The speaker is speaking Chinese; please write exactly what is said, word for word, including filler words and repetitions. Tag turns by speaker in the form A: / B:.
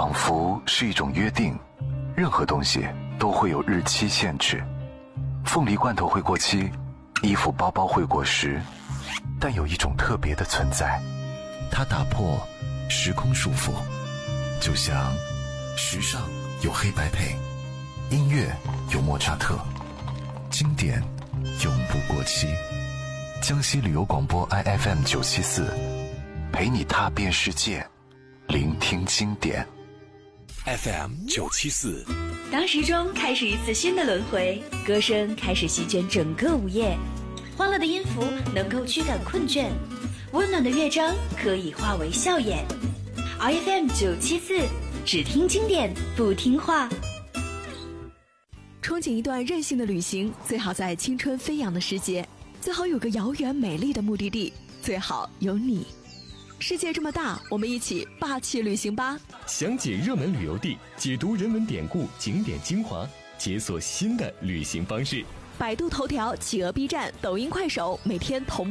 A: 仿佛是一种约定，任何东西都会有日期限制。凤梨罐头会过期，衣服包包会过时，但有一种特别的存在，它打破时空束缚，就像时尚有黑白配，音乐有莫扎特，经典永不过期。江西旅游广播 I F M 九七四，陪你踏遍世界，聆听经典。
B: F M 九七四，
C: 当时钟开始一次新的轮回，歌声开始席卷整个午夜，欢乐的音符能够驱赶困倦，温暖的乐章可以化为笑颜。I F M 九七四，只听经典不听话。
D: 憧憬一段任性的旅行，最好在青春飞扬的时节，最好有个遥远美丽的目的地，最好有你。世界这么大，我们一起霸气旅行吧！
E: 详解热门旅游地，解读人文典故、景点精华，解锁新的旅行方式。
D: 百度头条、企鹅 B 站、抖音、快手，每天同